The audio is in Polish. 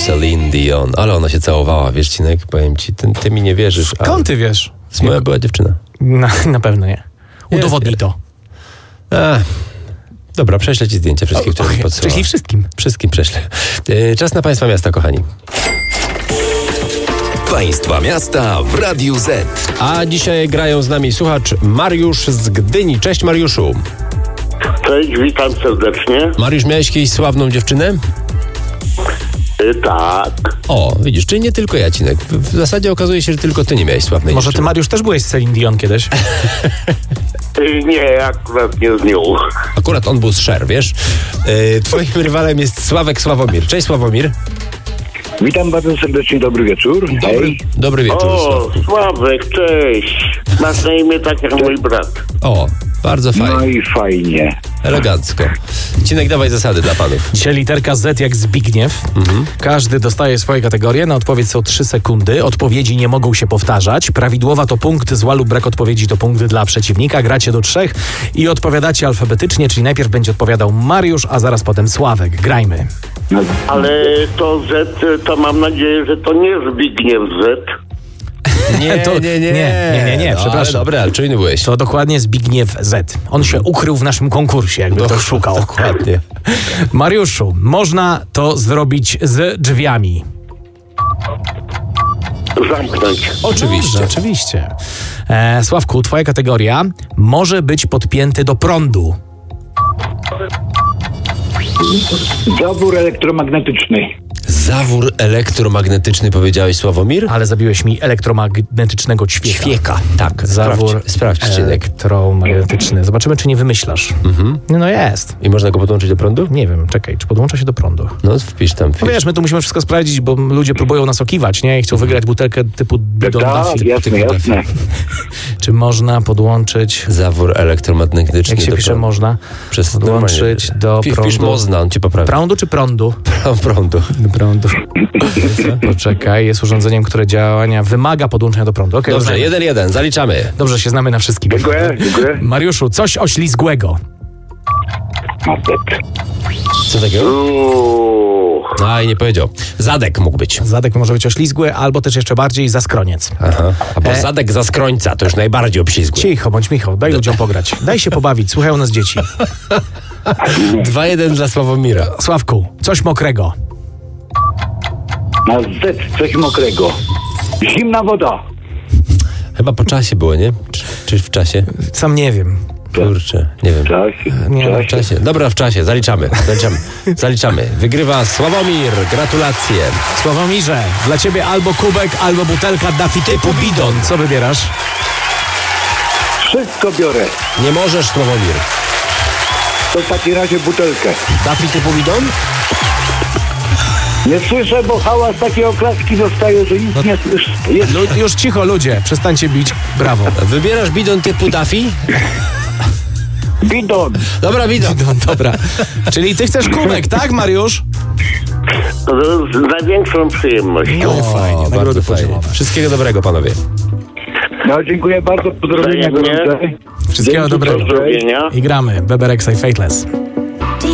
Celine Dion. Ale ona się całowała, wiesz, Cinek, powiem ci, ty mi nie wierzysz. Skąd ty wiesz? Moja była dziewczyna. Na pewno nie. Udowodnij to. Dobra, prześlę ci zdjęcia wszystkich, które mi podsyłała. Prześlij wszystkim. Wszystkim prześlę. Czas na Państwa Miasta, kochani. Państwa Miasta w Radiu Z. A dzisiaj grają z nami słuchacz Mariusz z Gdyni. Cześć, Mariuszu. Cześć, witam serdecznie. Mariusz, miałeś kiedyś sławną dziewczynę? Tak. O, widzisz, czyli nie tylko ja, Cinek. W zasadzie okazuje się, że tylko ty nie miałeś sławnej Może ty, dziewczyny. Mariusz, też byłeś z Celine Dion kiedyś? Nie, akurat nie z nią. Akurat on był z Cher, wiesz? Twoim rywalem jest Sławek Sławomir. Cześć, Sławomir. Witam bardzo serdecznie, dobry wieczór. Dobry wieczór, O, Sławku. Sławek, cześć. Masz na imię tak jak mój brat. O, bardzo No fajnie. i fajnie. Elegancko. Cinek, dawaj zasady dla panów. Dzisiaj literka Z jak Zbigniew. Każdy dostaje swoje kategorie. Na odpowiedź są 3 sekundy. Odpowiedzi nie mogą się powtarzać. Prawidłowa to punkt, zła lub brak odpowiedzi to punkt dla przeciwnika. Gracie do 3 i odpowiadacie alfabetycznie, czyli najpierw będzie odpowiadał Mariusz, a zaraz potem Sławek. Grajmy. Ale to Z, to mam nadzieję, że to nie Zbigniew Z. Nie, To- nie, No, przepraszam. Ale dobra, ale czujny byłeś. To dokładnie Zbigniew Z. On się ukrył w naszym konkursie, jakby to szukał. Dokładnie. Mariuszu, można to zrobić z drzwiami. Zamknąć. Oczywiście. Oczywiście. Sławku, twoja kategoria może być podpięty do prądu. Zawór elektromagnetyczny. Zawór elektromagnetyczny, powiedziałeś, Sławomir? Ale zabiłeś mi elektromagnetycznego ćwieka. Ćwieka, tak. Zawór Sprawdź, Cinek. elektromagnetyczny. Zobaczymy, czy nie wymyślasz. No jest. I można go podłączyć do prądu? Nie wiem, czekaj, czy podłącza się do prądu? No, wpisz tam. No wiesz, my tu musimy wszystko sprawdzić, bo ludzie próbują nas okiwać, nie? I chcą wygrać butelkę typu bidon Tak, Duffy. jasne. Czy można podłączyć... Zawór elektromagnetyczny. Jak się do pisze prądu. można? Przez Podłączyć do Wpisz prądu. można, on cię poprawi. Prądu czy prądu? Prądu. Do prądu. Poczekaj, jest urządzeniem, które działania wymaga podłączenia do prądu. Okay, Dobrze, 1-1, zaliczamy. Dobrze, się znamy na wszystkim. Dziękuję. Mariuszu, coś oślizgłego. Co takiego? A, i nie powiedział. Zadek mógł być. Zadek może być oślizgły, albo też jeszcze bardziej zaskroniec. Aha. Albo zadek za skrońca, to już najbardziej obślizgły. Cicho, bądź Michał, daj ludziom pograć. Daj się pobawić, słuchają nas dzieci. 2-1 dla Sławomira. Sławku, coś mokrego. Na Z coś mokrego. Zimna woda. Chyba po czasie było, nie? Czy w czasie? Sam nie wiem. Kurczę, nie wiem. Nie, W czasie. Dobra, w czasie. Zaliczamy. Wygrywa Sławomir. Gratulacje. Sławomirze, dla ciebie albo kubek, albo butelka Duffy typu bidon. Co wybierasz? Wszystko biorę. Nie możesz, Sławomir. To w takim razie butelkę. Duffy typu bidon? Nie słyszę, bo hałas takie oklaski dostaje, że nic nie słyszę. Jest Już cicho, ludzie, przestańcie bić. Brawo. Wybierasz bidon typu Duffy? bidon. Dobra, bidon. Dobra. Czyli ty chcesz kubek, tak, Mariusz? Z największą przyjemnością. No fajnie, bardzo nagrody fajnie. podziałowe. Wszystkiego dobrego, panowie. No, dziękuję bardzo. Pozdrowienia Wzajemnie. gorące. Wszystkiego Dzięki, dobrego. Pozdrowienia. I gramy. Weber X i Fateless.